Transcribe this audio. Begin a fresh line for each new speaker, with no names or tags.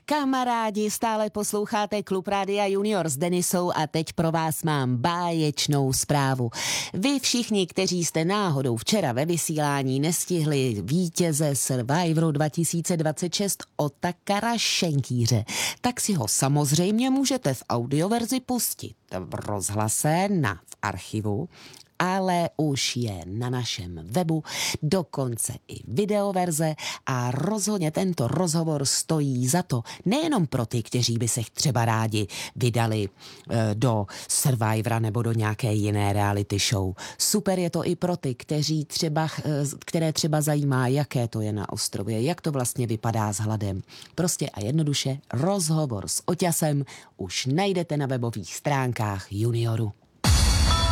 Kamarádi, stále posloucháte Klub Rádia Junior s Denisou a teď pro vás mám báječnou zprávu. Vy všichni, kteří jste náhodou včera ve vysílání nestihli vítěze Survivoru 2026 Otakara Šenkýře, tak si ho samozřejmě můžete v audioverzi pustit v rozhlase v archivu, ale už je na našem webu, dokonce i videoverze a rozhodně tento rozhovor stojí za to nejenom pro ty, kteří by se třeba rádi vydali do Survivora nebo do nějaké jiné reality show. Super je to i pro ty, které třeba zajímá, jaké to je na ostrově, jak to vlastně vypadá s hladem. Prostě a jednoduše rozhovor s Oťasem už najdete na webových stránkách Junioru.